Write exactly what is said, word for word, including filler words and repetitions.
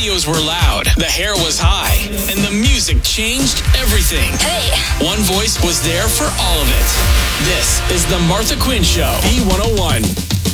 radios were loud, the hair was high, and the music changed everything. Hey! One voice was there for all of it. This is the Martha Quinn Show, B one oh one.